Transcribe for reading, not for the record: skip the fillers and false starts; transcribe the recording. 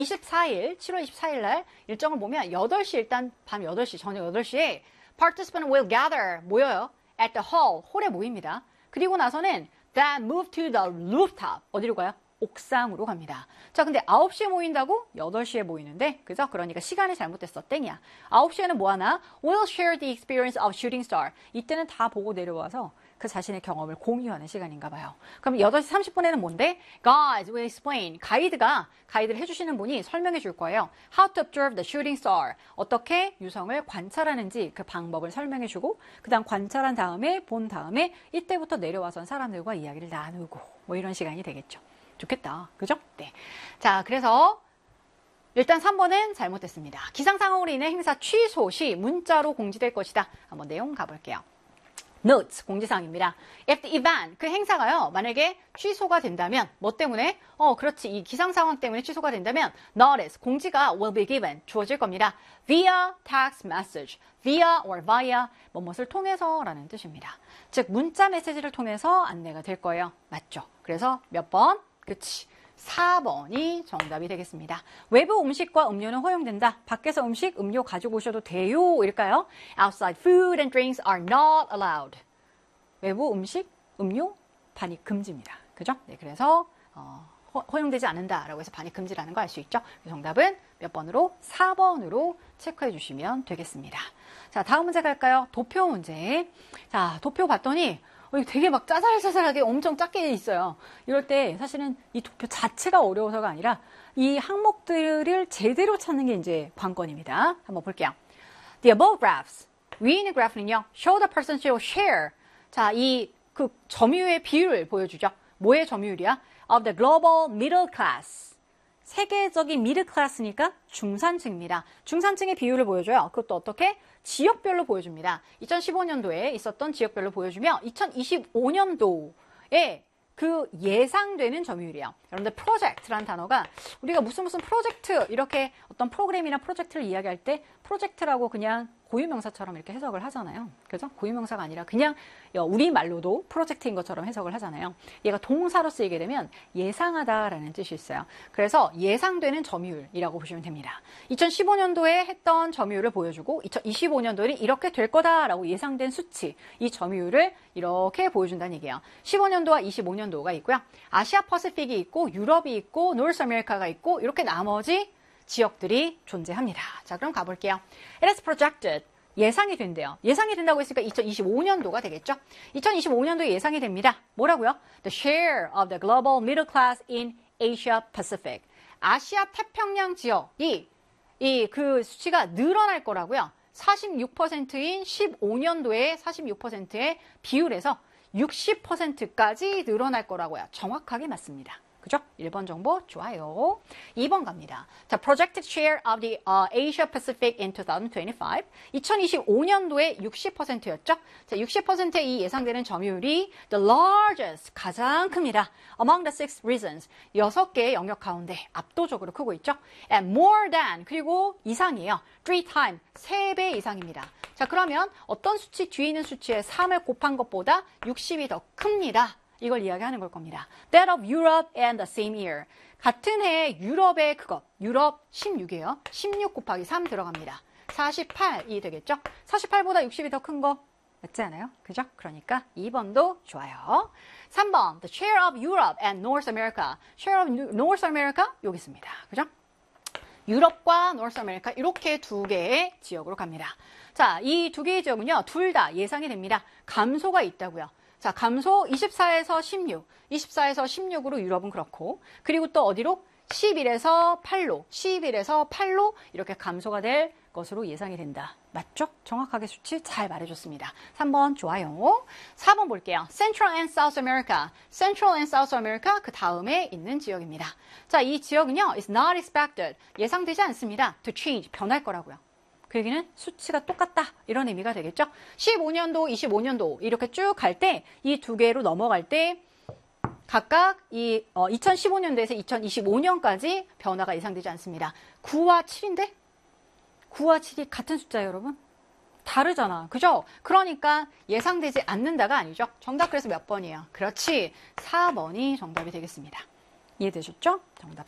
24일, 7월 24일 날 일정을 보면 8시 일단 밤 8시, 저녁 8시에 participants will gather, 모여요. at the hall, 홀에 모입니다. 그리고 나서는 then move to the rooftop, 어디로 가요? 옥상으로 갑니다. 자, 근데 9시에 모인다고? 8시에 모이는데, 그죠? 그러니까 시간이 잘못됐어. 땡이야. 9시에는 뭐 하나? We'll share the experience of shooting star. 이때는 다 보고 내려와서 그 자신의 경험을 공유하는 시간인가 봐요. 그럼 8시 30분에는 뭔데? Guys will explain. 가이드를 해주시는 분이 설명해 줄 거예요. How to observe the shooting star. 어떻게 유성을 관찰하는지 그 방법을 설명해 주고, 그 다음 관찰한 다음에, 본 다음에, 이때부터 내려와선 사람들과 이야기를 나누고, 뭐 이런 시간이 되겠죠. 좋겠다. 그죠? 네. 자, 그래서 일단 3번은 잘못됐습니다. 기상 상황으로 인해 행사 취소 시 문자로 공지될 것이다. 한번 내용 가볼게요. Notes, 공지사항입니다. If the event, 그 행사가요, 만약에 취소가 된다면, 뭐 때문에? 그렇지, 이 기상 상황 때문에 취소가 된다면, notice, 공지가 will be given, 주어질 겁니다. Via text message, via or via, 뭐뭇을 통해서 라는 뜻입니다. 즉, 문자 메시지를 통해서 안내가 될 거예요. 맞죠? 그래서 몇 번? 그치. 4번이 정답이 되겠습니다. 외부 음식과 음료는 허용된다. 밖에서 음식, 음료 가지고 오셔도 돼요. 일까요? Outside food and drinks are not allowed. 외부 음식, 음료, 반입 금지입니다. 그죠? 네, 그래서 허용되지 않는다라고 해서 반입 금지라는 거 알 수 있죠? 정답은 몇 번으로? 4번으로 체크해 주시면 되겠습니다. 자, 다음 문제 갈까요? 도표 문제. 자, 도표 봤더니 이거 되게 막 짜잘짜잘하게 엄청 작게 있어요. 이럴 때 사실은 이 도표 자체가 어려워서가 아니라 이 항목들을 제대로 찾는 게 이제 관건입니다. 한번 볼게요. The above graphs. 위에 있는 그래프는요. Show the percentage share. 자, 이 그 점유율의 비율을 보여주죠. 뭐의 점유율이야? Of the global middle class. 세계적인 미들 클래스니까 중산층입니다. 중산층의 비율을 보여줘요. 그것도 어떻게? 지역별로 보여줍니다. 2015년도에 있었던 지역별로 보여주며 2025년도에 그 예상되는 점유율이에요. 여러분들 프로젝트라는 단어가 우리가 무슨 프로젝트 이렇게 어떤 프로그램이나 프로젝트를 이야기할 때 프로젝트라고 그냥 고유명사처럼 이렇게 해석을 하잖아요. 그죠? 고유명사가 아니라 그냥 우리말로도 프로젝트인 것처럼 해석을 하잖아요. 얘가 동사로 쓰이게 되면 예상하다라는 뜻이 있어요. 그래서 예상되는 점유율이라고 보시면 됩니다. 2015년도에 했던 점유율을 보여주고 2025년도에는 이렇게 될 거다라고 예상된 수치, 이 점유율을 이렇게 보여준다는 얘기예요. 15년도와 25년도가 있고요. 아시아 퍼시픽이 있고 유럽이 있고 노스 아메리카가 있고 이렇게 나머지 지역들이 존재합니다. 자, 그럼 가볼게요. It is projected. 예상이 된대요. 예상이 된다고 했으니까 2025년도가 되겠죠? 2025년도에 예상이 됩니다. 뭐라고요? The share of the global middle class in Asia Pacific. 아시아 태평양 지역이 그 수치가 늘어날 거라고요. 46%인 15년도에 46%의 비율에서 60%까지 늘어날 거라고요. 정확하게 맞습니다. 그죠? 1번 정보 좋아요. 2번 갑니다. 자, projected share of the Asia Pacific in 2025. 2025년도에 60%였죠? 자, 60%의 이 예상되는 점유율이 the largest, 가장 큽니다. Among the 6 regions. 6개의 영역 가운데 압도적으로 크고 있죠? And more than, 그리고 이상이에요. 3 times, 3배 이상입니다. 자, 그러면 어떤 수치, 뒤에 있는 수치에 3을 곱한 것보다 60이 더 큽니다. 이걸 이야기하는 걸 겁니다. That of Europe and the same year. 같은 해에 유럽의 그것. 유럽 16이에요. 16 곱하기 3 들어갑니다. 48이 되겠죠? 48보다 60이 더 큰 거 맞지 않아요? 그죠? 그러니까 2번도 좋아요. 3번. The share of Europe and North America. Share of North America 여기 있습니다. 그죠? 유럽과 노스 아메리카 이렇게 두 개의 지역으로 갑니다. 자, 이 두 개의 지역은요. 둘 다 예상이 됩니다. 감소가 있다고요. 자, 감소 24에서 16, 24에서 16으로 유럽은 그렇고, 그리고 또 어디로? 11에서 8로, 11에서 8로 이렇게 감소가 될 것으로 예상이 된다. 맞죠? 정확하게 수치 잘 말해줬습니다. 3번 좋아요. 4번 볼게요. Central and South America. Central and South America 그 다음에 있는 지역입니다. 자, 이 지역은요. is not expected. 예상되지 않습니다. to change. 변할 거라고요. 그 얘기는 수치가 똑같다 이런 의미가 되겠죠. 15년도, 25년도 이렇게 쭉 갈 때 이 두 개로 넘어갈 때 각각 이 2015년도에서 2025년까지 변화가 예상되지 않습니다. 9와 7인데 9와 7이 같은 숫자예요, 여러분. 다르잖아. 그죠? 그러니까 예상되지 않는다가 아니죠. 정답 그래서 몇 번이에요? 그렇지. 4번이 정답이 되겠습니다. 이해되셨죠? 정답